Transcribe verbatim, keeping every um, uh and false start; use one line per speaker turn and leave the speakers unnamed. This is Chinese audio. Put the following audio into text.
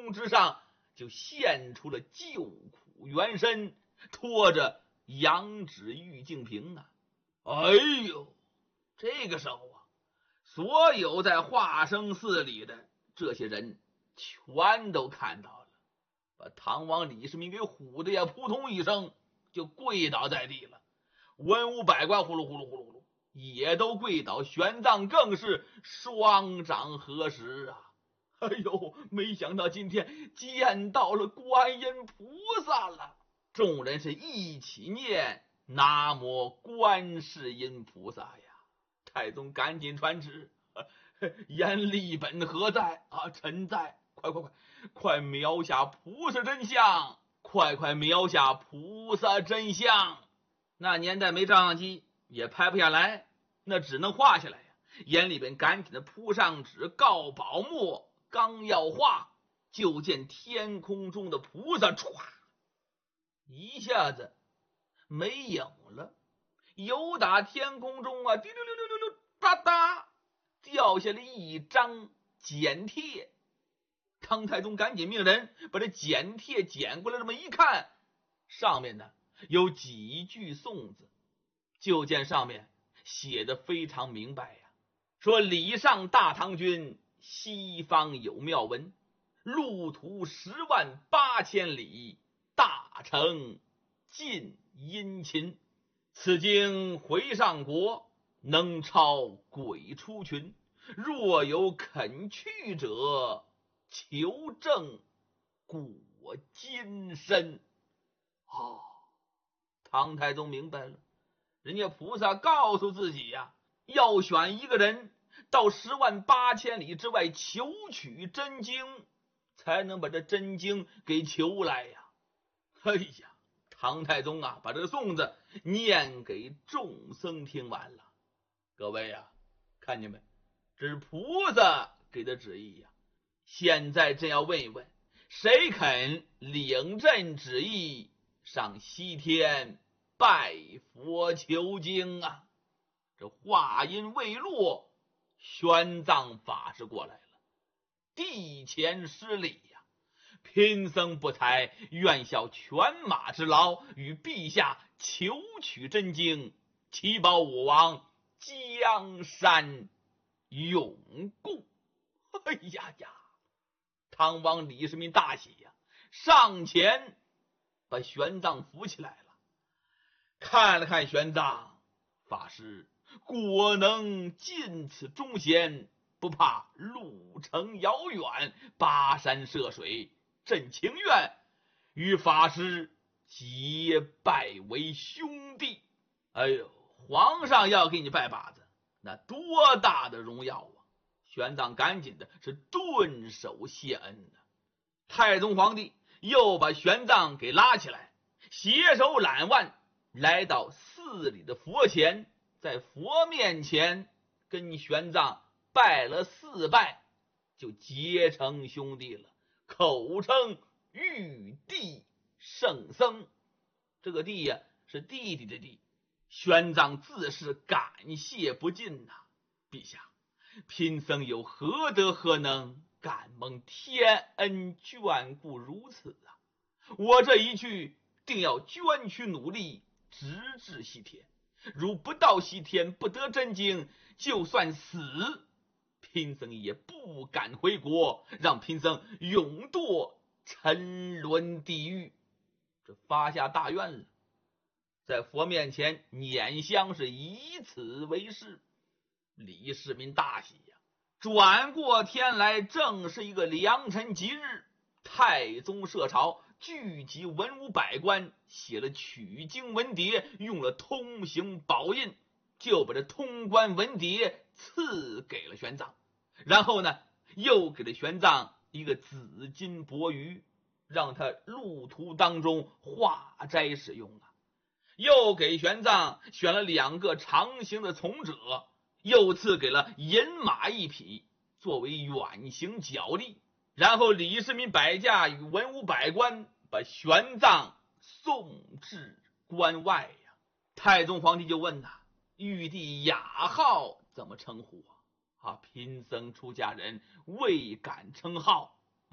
空之上就现出了救苦原身，拖着羊脂玉净瓶啊！哎呦，这个时候啊，所有在化生寺里的这些人全都看到了，把唐王李世民给唬的呀，扑通一声就跪倒在地了。文武百官呼噜呼噜呼噜呼噜也都跪倒，玄奘更是双掌合十啊！哎呦，没想到今天见到了观音菩萨了。众人是一起念南无观世音菩萨呀。太宗赶紧传旨，阎立本何在啊？臣在。快快快快描下菩萨真相，快快描下菩萨真相。那年代没照相机，也拍不下来，那只能画下来呀。阎立本赶紧的铺上纸，告宝墨，刚要画，就见天空中的菩萨唰一下子没影了，由打天空中啊，滴溜溜溜溜溜，哒哒掉下了一张简帖。唐太宗赶紧命人把这简帖捡过来，这么一看，上面呢有几句颂字，就见上面写的非常明白呀，说礼上大唐君，西方有妙文，路途十万八千里，大成尽殷勤，此经回上国，能超鬼出群，若有肯去者，求证果金身。哦，唐太宗明白了，人家菩萨告诉自己呀，要选一个人到十万八千里之外求取真经，才能把这真经给求来呀。哎呀，唐太宗啊，把这个颂子念给众僧听完了。各位啊，看见没？这是菩萨给的旨意呀。现在真要问一问，谁肯领朕旨意上西天拜佛求经啊？这话音未落，玄奘法师过来了，地前施礼呀，贫僧不才，愿效犬马之劳，与陛下求取真经，祈保我王江山永固。哎呀呀！唐王李世民大喜呀，上前把玄奘扶起来了，看了看玄奘法师，果能尽此忠贤，不怕路程遥远，跋山涉水，朕情愿与法师结拜为兄弟。哎呦，皇上要给你拜把子，那多大的荣耀啊！玄奘赶紧的是顿首谢恩呢。太宗皇帝又把玄奘给拉起来，携手揽腕来到寺里的佛前，在佛面前跟玄奘拜了四拜，就结成兄弟了，口称玉帝圣僧。这个弟呀，是弟弟的弟。玄奘自是感谢不尽呐、啊、陛下，贫僧有何德何能，敢蒙天恩眷顾如此啊！我这一去，定要捐躯努力，直至西天。如不到西天，不得真经，就算死，贫僧也不敢回国，让贫僧永堕沉沦地狱。这发下大愿了，在佛面前拈香，是以此为誓。李世民大喜呀，转过天来，正是一个良辰吉日，太宗设朝，聚集文武百官，写了取经文牒，用了通行宝印，就把这通关文牒赐给了玄奘。然后呢，又给了玄奘一个紫金钵盂，让他路途当中化斋使用啊。又给玄奘选了两个长行的从者，又赐给了银马一匹作为远行脚力。然后李世民摆驾与文武百官把玄奘送至关外呀。太宗皇帝就问呐、啊，玉帝雅号怎么称呼啊？啊，贫僧出家人未敢称号，